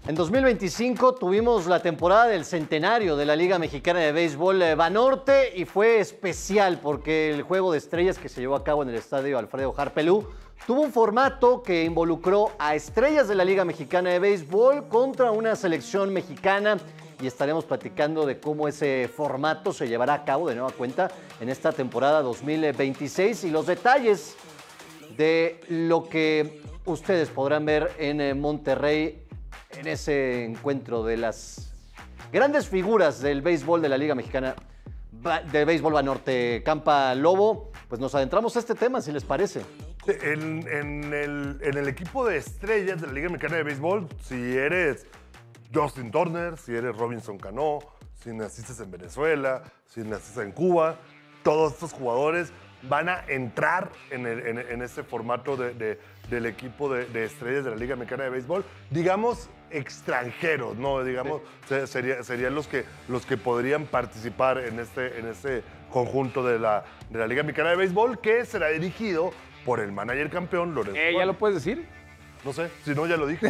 En 2025 tuvimos la temporada del centenario de la Liga Mexicana de Béisbol Banorte y fue especial porque el Juego de Estrellas que se llevó a cabo en el estadio Alfredo Harpelú tuvo un formato que involucró a estrellas de la Liga Mexicana de Béisbol contra una selección mexicana y estaremos platicando de cómo ese formato se llevará a cabo de nueva cuenta en esta temporada 2026 y los detalles de lo que ustedes podrán ver en Monterrey en ese encuentro de las grandes figuras del béisbol de la Liga Mexicana de Béisbol Banorte. Campa Lobo, pues nos adentramos a este tema, si les parece. En el equipo de estrellas de la Liga Mexicana de Béisbol, si eres Justin Turner, si eres Robinson Cano, si naciste en Venezuela, si naciste en Cuba, todos estos jugadores van a entrar en este formato del equipo de estrellas de la Liga Mexicana de Béisbol, digamos extranjeros, ¿no? Digamos, sí. Serían los que podrían participar en este conjunto de la Liga Mexicana de Béisbol, que será dirigido por el manager campeón, Lorenzo. ¿Ya lo puedes decir? No sé, si no, ya lo dije.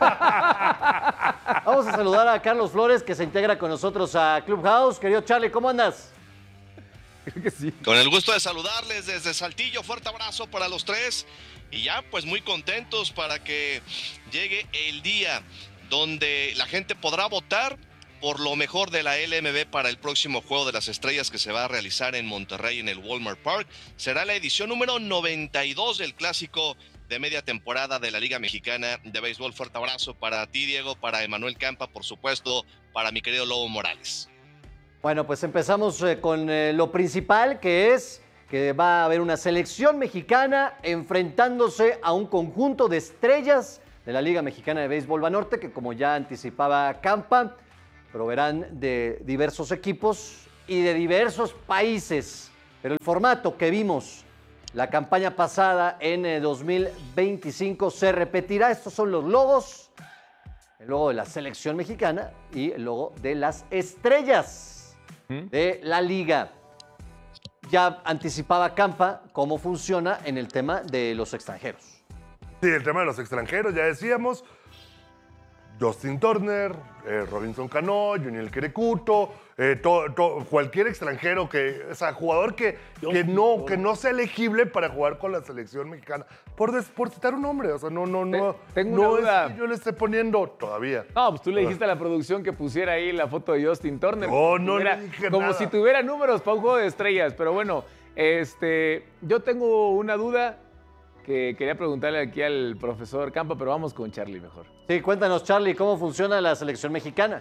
Vamos a saludar a Carlos Flores, que se integra con nosotros a Clubhouse. Querido Charlie, ¿cómo andas? Creo que sí. Con el gusto de saludarles desde Saltillo, fuerte abrazo para los tres y ya pues muy contentos para que llegue el día donde la gente podrá votar por lo mejor de la LMB para el próximo Juego de las Estrellas que se va a realizar en Monterrey en el Walmart Park. Será la edición número 92 del clásico de media temporada de la Liga Mexicana de Béisbol. Fuerte abrazo para ti, Diego, para Emanuel Campa, por supuesto, para mi querido Lobo Morales. Bueno, pues empezamos con lo principal, que es que va a haber una selección mexicana enfrentándose a un conjunto de estrellas de la Liga Mexicana de Béisbol Banorte, que como ya anticipaba Campa, proverán de diversos equipos y de diversos países. Pero el formato que vimos la campaña pasada en 2025 se repetirá. Estos son los logos, el logo de la selección mexicana y el logo de las estrellas de la liga. Ya anticipaba Campa cómo funciona en el tema de los extranjeros. Sí, el tema de los extranjeros, ya decíamos, Justin Turner, Robinson Cano, Juniel Querecuto, cualquier extranjero, o sea, jugador que no sea elegible para jugar con la selección mexicana. Por citar un nombre, o sea, Tengo una no duda. es que yo le esté poniendo todavía. No, pues tú le dijiste a la producción que pusiera ahí la foto de Justin Turner. No le dije como nada. si tuviera números para un juego de estrellas. Pero bueno, yo tengo una duda que quería preguntarle aquí al profesor Campa, pero vamos con Charlie mejor. Sí, cuéntanos, Charlie, ¿cómo funciona la selección mexicana?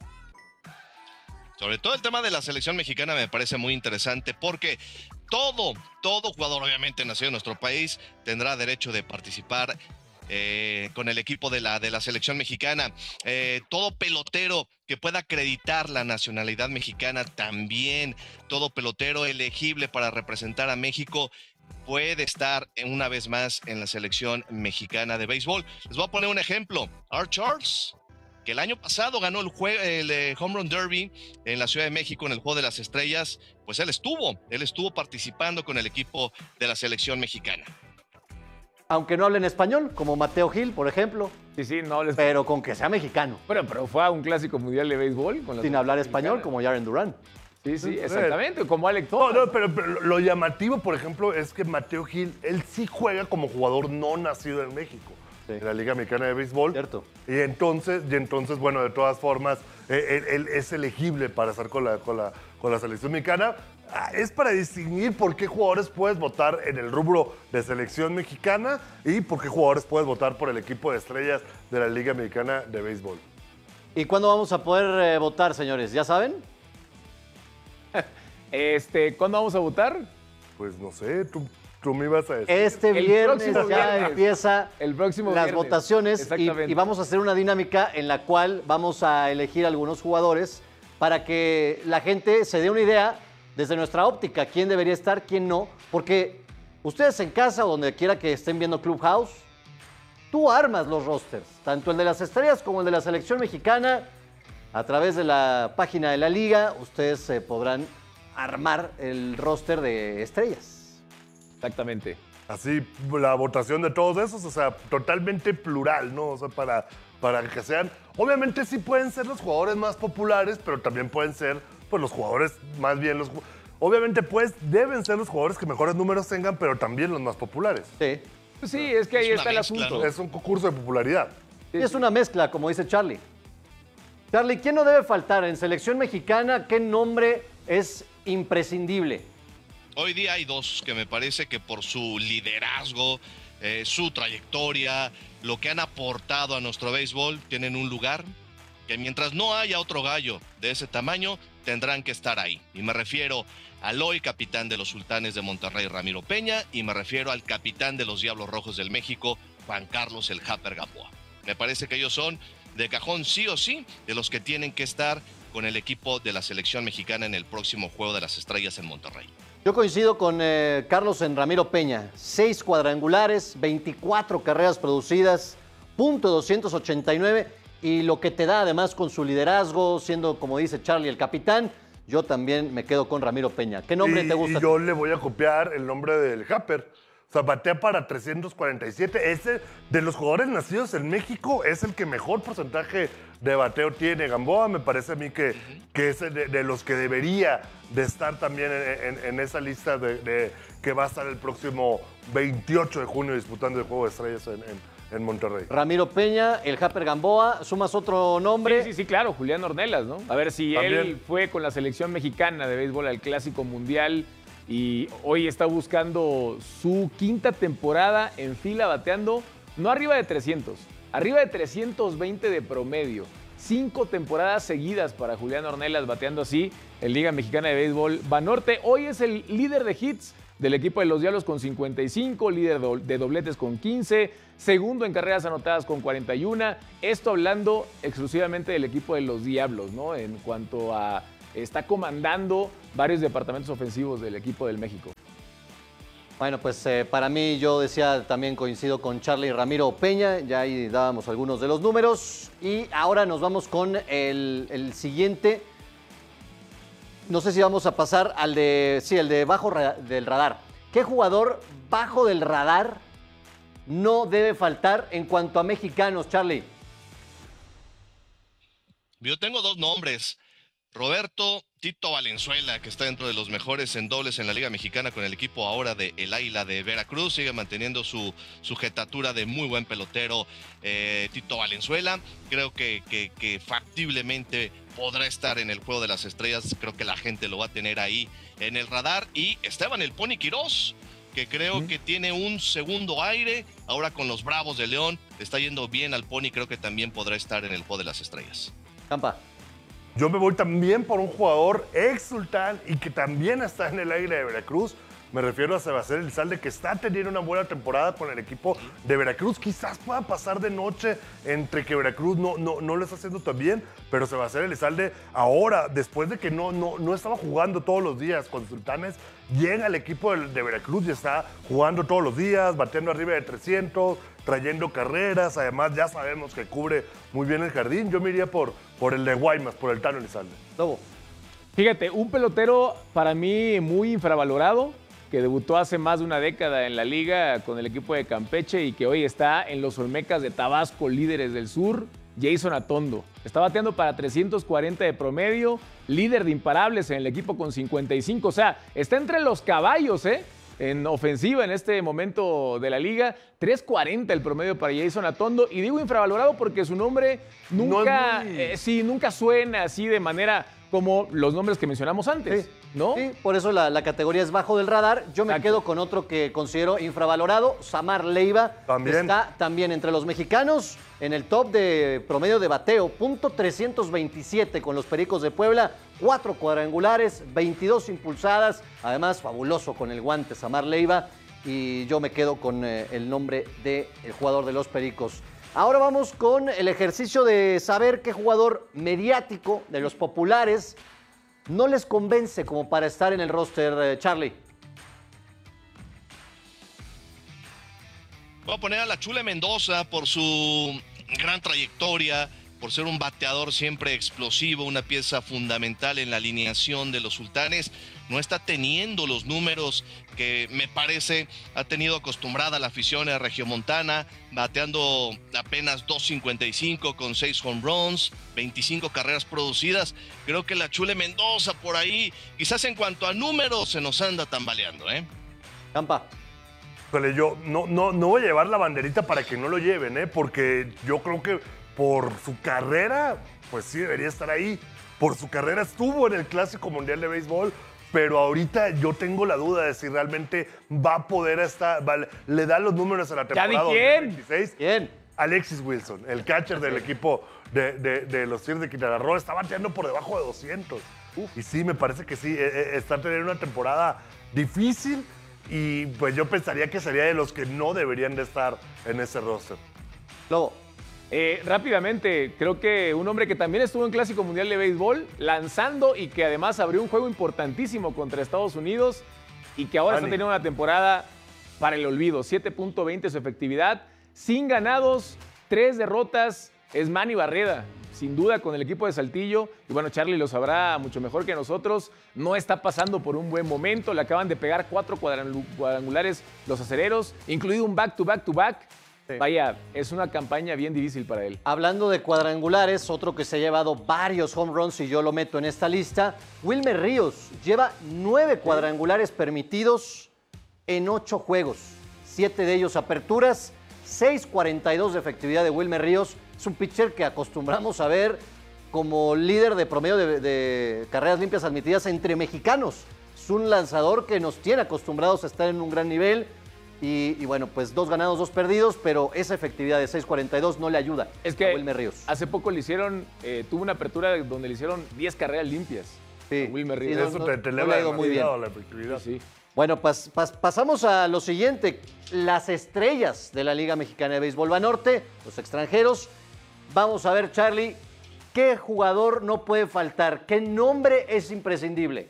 Sobre todo el tema de la selección mexicana me parece muy interesante porque todo jugador obviamente nacido en nuestro país tendrá derecho de participar con el equipo de la selección mexicana. Todo pelotero que pueda acreditar la nacionalidad mexicana también, todo pelotero elegible para representar a México puede estar una vez más en la selección mexicana de béisbol. Les voy a poner un ejemplo. Art Charles, que el año pasado ganó el Home Run Derby en la Ciudad de México en el Juego de las Estrellas, pues él estuvo participando con el equipo de la selección mexicana. Aunque no hablen español, como Mateo Gil, por ejemplo. Sí, no hables. Pero con que sea mexicano. Bueno, pero fue a un clásico mundial de béisbol. Sin hablar español, como Jaren Duran. Sí, exactamente, como Alec Thomas. No, pero lo llamativo, por ejemplo, es que Mateo Gil, él sí juega como jugador no nacido en México, en la Liga Mexicana de Béisbol. Cierto. Y entonces, bueno, de todas formas, él es elegible para estar con la selección mexicana. Es para distinguir por qué jugadores puedes votar en el rubro de selección mexicana y por qué jugadores puedes votar por el equipo de estrellas de la Liga Mexicana de Béisbol. ¿Y cuándo vamos a poder votar, señores? ¿Ya saben? ¿Cuándo vamos a votar? Pues no sé, tú me ibas a decir. Este El viernes próximo ya viernes. empieza El próximo las viernes. votaciones Exactamente. y vamos a hacer una dinámica en la cual vamos a elegir algunos jugadores para que la gente se dé una idea desde nuestra óptica, quién debería estar, quién no, porque ustedes en casa o donde quiera que estén viendo Clubhouse, tú armas los rosters, tanto el de las estrellas como el de la selección mexicana. A través de la página de la liga, ustedes podrán armar el roster de estrellas. Exactamente. así la votación de todos esos, o sea, totalmente plural, ¿no? O sea, para que sean, obviamente sí pueden ser los jugadores más populares, pero también pueden ser, pues, los jugadores, más bien los, obviamente, pues, deben ser los jugadores que mejores números tengan, pero también los más populares. Sí. Pues sí, es que ahí Es está el una mezcla, asunto. ¿no? Es un concurso de popularidad. Y es una mezcla, como dice Charlie. Charlie, ¿quién no debe faltar en selección mexicana? ¿Qué nombre es imprescindible? Hoy día hay dos que me parece que por su liderazgo, su trayectoria, lo que han aportado a nuestro béisbol, tienen un lugar que mientras no haya otro gallo de ese tamaño, tendrán que estar ahí. Y me refiero al hoy capitán de los Sultanes de Monterrey, Ramiro Peña, y me refiero al capitán de los Diablos Rojos del México, Juan Carlos el Japper Gamboa. Me parece que ellos son de cajón sí o sí de los que tienen que estar con el equipo de la selección mexicana en el próximo Juego de las Estrellas en Monterrey. Yo coincido con Carlos en Ramiro Peña. 6 cuadrangulares, 24 carreras producidas, .289, y lo que te da además con su liderazgo, siendo, como dice Charlie, el capitán, yo también me quedo con Ramiro Peña. ¿Qué nombre te gusta? Y yo le voy a copiar el nombre del Japper. O sea, batea para 347. Ese, de los jugadores nacidos en México, es el que mejor porcentaje de bateo tiene. Gamboa me parece a mí que es de los que debería de estar también en esa lista de que va a estar el próximo 28 de junio disputando el Juego de Estrellas en Monterrey. Ramiro Peña, el Japper Gamboa. ¿Sumas otro nombre? Sí, claro, Julián Ornelas, ¿no? A ver si También. él fue con la selección mexicana de béisbol al Clásico Mundial y hoy está buscando su quinta temporada en fila bateando, no arriba de 300, arriba de 320 de promedio. 5 temporadas seguidas para Julián Ornelas bateando así en Liga Mexicana de Béisbol Banorte. Hoy es el líder de hits del equipo de los Diablos con 55, líder de dobletes con 15, segundo en carreras anotadas con 41. Esto hablando exclusivamente del equipo de los Diablos, ¿no? En cuanto a está comandando varios departamentos ofensivos del equipo del México. Bueno, pues para mí, yo decía, también coincido con Charlie y Ramiro Peña, ya ahí dábamos algunos de los números, y ahora nos vamos con el siguiente. No sé si vamos a pasar al de, sí, el de bajo del radar. ¿Qué jugador bajo del radar no debe faltar en cuanto a mexicanos, Charlie? Yo tengo dos nombres. Roberto Tito Valenzuela, que está dentro de los mejores en dobles en la Liga Mexicana con el equipo ahora de El Águila de Veracruz, sigue manteniendo su jetatura de muy buen pelotero. Tito Valenzuela, creo que factiblemente podrá estar en el Juego de las Estrellas, creo que la gente lo va a tener ahí en el radar. Y Esteban el Pony Quirós, que creo que tiene un segundo aire, ahora con los Bravos de León, le está yendo bien al Pony, creo que también podrá estar en el Juego de las Estrellas. Campa. Yo me voy también por un jugador ex Sultán y que también está en el Águila de Veracruz. Me refiero a Sebastián Elizalde, que está teniendo una buena temporada con el equipo de Veracruz. Quizás pueda pasar de noche entre que Veracruz no lo está haciendo tan bien, pero Sebastián Elizalde ahora, después de que no estaba jugando todos los días con Sultanes, llega al equipo de Veracruz y está jugando todos los días, bateando arriba de 300, trayendo carreras. Además, ya sabemos que cubre muy bien el jardín. Yo me iría por el de Guaymas, por el Tano Elizalde. Lobo. Fíjate, un pelotero para mí muy infravalorado, que debutó hace más de una década en la liga con el equipo de Campeche y que hoy está en los Olmecas de Tabasco, líderes del sur, Jason Atondo. Está bateando para 340 de promedio, líder de imparables en el equipo con 55. O sea, está entre los caballos, en ofensiva en este momento de la liga. 3.40 el promedio para Jason Atondo. Y digo infravalorado porque su nombre nunca, nunca suena así de manera como los nombres que mencionamos antes, Sí. ¿no? Sí, por eso la categoría es bajo del radar. Yo me Exacto. quedo con otro que considero infravalorado, Samar Leiva. También. Está también entre los mexicanos en el top de promedio de bateo, .327 con los Pericos de Puebla, 4 cuadrangulares, 22 impulsadas. Además, fabuloso con el guante Samar Leiva. Y yo me quedo con el nombre del jugador de los Pericos. Ahora vamos con el ejercicio de saber qué jugador mediático de los populares no les convence como para estar en el roster, Charlie. Voy a poner a la Chule Mendoza por su gran trayectoria por ser un bateador siempre explosivo, una pieza fundamental en la alineación de los Sultanes, no está teniendo los números que me parece ha tenido acostumbrada la afición regiomontana, bateando apenas 2.55 con 6 home runs, 25 carreras producidas. Creo que la Chule Mendoza por ahí, quizás en cuanto a números, se nos anda tambaleando, ¿eh? Campa. Híjole, yo no voy a llevar la banderita para que no lo lleven, porque yo creo que por su carrera, pues sí debería estar ahí. Por su carrera estuvo en el Clásico Mundial de Béisbol, pero ahorita yo tengo la duda de si realmente va a poder estar, le da los números a la temporada 2026. ¿Quién? Alexis Wilson, el catcher del equipo de los Tigres de Quintana Roo, está bateando por debajo de 200. Y sí, me parece que sí, está teniendo una temporada difícil y pues yo pensaría que sería de los que no deberían de estar en ese roster. Lobo. Rápidamente, creo que un hombre que también estuvo en Clásico Mundial de Béisbol, lanzando y que además abrió un juego importantísimo contra Estados Unidos y que ahora está teniendo una temporada para el olvido. 7.20 su efectividad, sin ganados, 3 derrotas, es Manny Barreda, sin duda con el equipo de Saltillo. Y bueno, Charlie lo sabrá mucho mejor que nosotros, no está pasando por un buen momento, le acaban de pegar 4 cuadrangulares los acereros, incluido un back-to-back-to-back. Sí. Vaya, es una campaña bien difícil para él. Hablando de cuadrangulares, otro que se ha llevado varios home runs y yo lo meto en esta lista, Wilmer Ríos lleva 9 cuadrangulares permitidos en 8 juegos. 7 de ellos aperturas, 6.42 de efectividad de Wilmer Ríos. Es un pitcher que acostumbramos a ver como líder de promedio de carreras limpias admitidas entre mexicanos. Es un lanzador que nos tiene acostumbrados a estar en un gran nivel. Y bueno, pues 2 ganados, 2 perdidos, pero esa efectividad de 6.42 no le ayuda a Wilmer Ríos. Hace poco le hicieron, tuvo una apertura donde le hicieron 10 carreras limpias. Sí. A Wilmer Ríos. Eso te le ha ido muy bien. La efectividad. Sí. Bueno, pasamos a lo siguiente. Las estrellas de la Liga Mexicana de Béisbol Banorte, los extranjeros. Vamos a ver, Charlie, ¿qué jugador no puede faltar? ¿Qué nombre es imprescindible?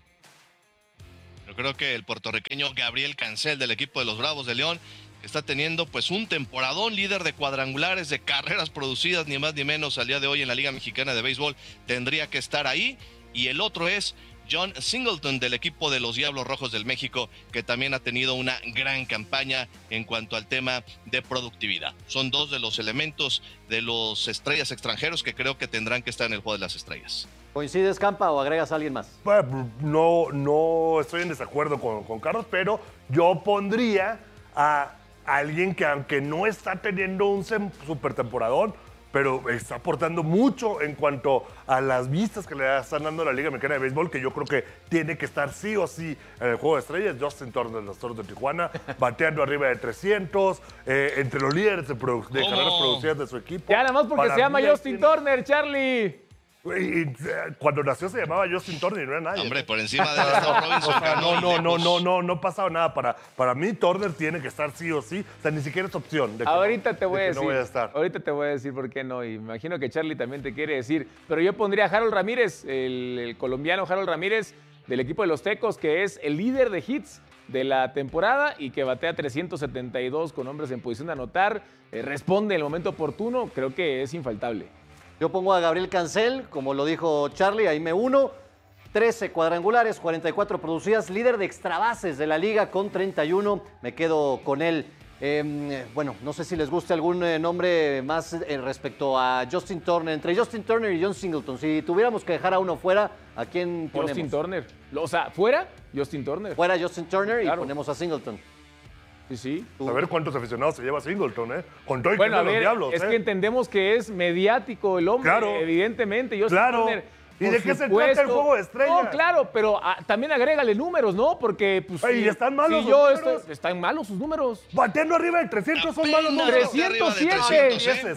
Yo creo que el puertorriqueño Gabriel Cancel del equipo de los Bravos de León está teniendo pues un temporadón, líder de cuadrangulares, de carreras producidas, ni más ni menos al día de hoy en la Liga Mexicana de Béisbol, tendría que estar ahí. Y el otro es John Singleton del equipo de los Diablos Rojos del México, que también ha tenido una gran campaña en cuanto al tema de productividad. Son 2 de los elementos de los estrellas extranjeros que creo que tendrán que estar en el juego de las estrellas. ¿Coincides, Campa, o agregas a alguien más? No estoy en desacuerdo con Carlos, pero yo pondría a alguien que aunque no está teniendo un super temporadón, pero está aportando mucho en cuanto a las vistas que le están dando a la Liga Mexicana de Béisbol, que yo creo que tiene que estar sí o sí en el juego de estrellas. Justin Turner de los Toros de Tijuana, bateando arriba de 300, entre los líderes de carreras producidas de su equipo. Ya nada más porque Para se llama mí, Justin Turner, Charlie. Y cuando nació se llamaba Justin Turner y no era nadie. Hombre, por encima de Robinson. No ha pasado nada. Para mí, Turner tiene que estar sí o sí. O sea, ni siquiera es opción. De que ahorita te voy a decir. No voy a estar. Ahorita te voy a decir por qué no. Y me imagino que Charlie también te quiere decir. Pero yo pondría a Harold Ramírez, el colombiano Harold Ramírez del equipo de los Tecos, que es el líder de hits de la temporada y que batea 372 con hombres en posición de anotar. Responde en el momento oportuno. Creo que es infaltable. Yo pongo a Gabriel Cancel, como lo dijo Charlie, ahí me uno. 13 cuadrangulares, 44 producidas, líder de extrabases de la liga con 31. Me quedo con él. Bueno, no sé si les guste algún nombre más respecto a Justin Turner. Entre Justin Turner y John Singleton, si tuviéramos que dejar a uno fuera, ¿a quién ponemos? Justin Turner. O sea, fuera Justin Turner. Fuera Justin Turner, claro. Y ponemos a Singleton. Sí. A ver cuántos aficionados se lleva Singleton, Con todo y bueno, que los Diablos, es que entendemos que es mediático el hombre, claro. Evidentemente. Justin Turner, ¿Y de qué se trata el juego de estrellas? No, claro, pero también agrégale números, ¿no? Porque, pues. ¿Y están malos sus números? Están malos sus números. Bateando arriba de 300 son malos números. 307.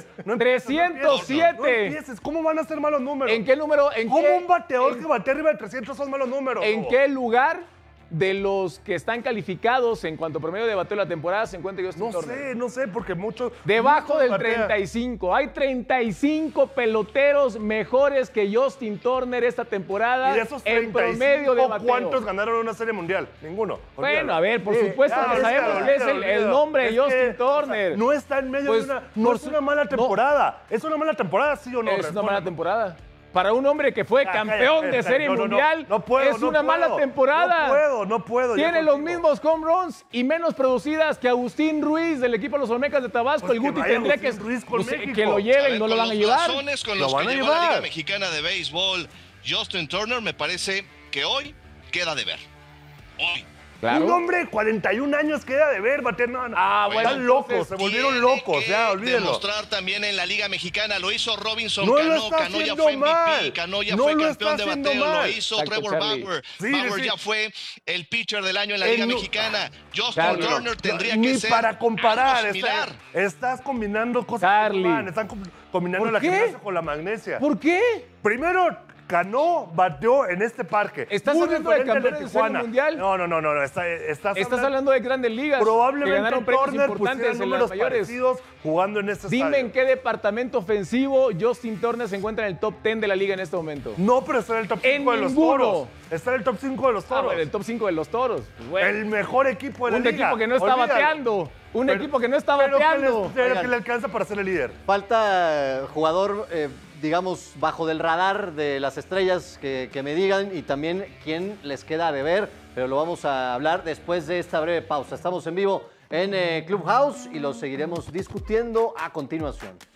307. ¿Cómo van a ser malos números? ¿En qué número? ¿Cómo un bateador que batea arriba de 300 son malos números? ¿En qué lugar de los que están calificados en cuanto a promedio de bateo de la temporada se encuentra Justin Turner. No sé, porque muchos... Debajo del batea. 35. Hay 35 peloteros mejores que Justin Turner esta temporada Y de esos en 35, promedio de bateo. ¿cuántos ganaron una serie mundial? Ninguno. Bueno, Olvídalo. a ver, por supuesto que sabemos que es el nombre de Justin Turner. No está en medio Pues, de una... No es una mala temporada. ¿Es una mala temporada, sí o no? Es una Responde. mala temporada. Para un hombre que fue campeón cállate, de Serie no, Mundial, no puedo, es no una puedo. mala temporada. No puedo. Tiene ya los contigo. mismos home runs y menos producidas que Agustín Ruiz del equipo de los Olmecas de Tabasco. Pues el que Guti vaya tendría que, Agustín Ruiz con México. que lo A lleven, ver, no lo con van a los llevar. blasones con Lo los que van a llevó la Liga llevar. Mexicana de Béisbol, Justin Turner me parece que hoy queda de ver. Hoy. Claro. Un hombre de 41 años queda de ver, bater. No. Ah, bueno, Están locos, entonces se volvieron Tiene locos, que ya, olvídenlo. demostrar también en la Liga Mexicana. Lo hizo Robinson No lo Cano. está Cano ya haciendo fue MVP. mal. Cano ya No fue lo campeón está de haciendo bateo. mal. Lo hizo Exacto, Trevor Charlie. Bauer. Sí, Bauer sí. ya fue el pitcher del año en la Liga Mexicana. Justin Charlie. Turner tendría Ni que ser para comparar. algo similar. Estás combinando cosas Charlie. que no van. Están combinando ¿Por la qué? gimnasia con la magnesia. ¿Por qué? Primero, Cano bateó en este parque. ¿Estás Muy hablando de diferente al campeones de Serie Tijuana. Mundial? No. Estás hablando de grandes ligas. Que Probablemente ganaron premios Turner importantes pusiera en las números mayores. parecidos jugando en este Dime estadio. en qué departamento ofensivo Justin Turner se encuentra en el top 10 de la liga en este momento. No, pero está en el top En 5 de los ninguno. Toros. Está en el top 5 de los Ah, Toros. bueno, el top 5 de los Toros. Pues, bueno. El mejor equipo de la Un liga. equipo que no está Olvídalo. bateando. Un Pero- equipo que no está pero bateando. Pero que le alcanza para ser el líder. Falta jugador, digamos, bajo del radar de las estrellas que me digan y también quién les queda de ver, pero lo vamos a hablar después de esta breve pausa. Estamos en vivo en Clubhouse y lo seguiremos discutiendo a continuación.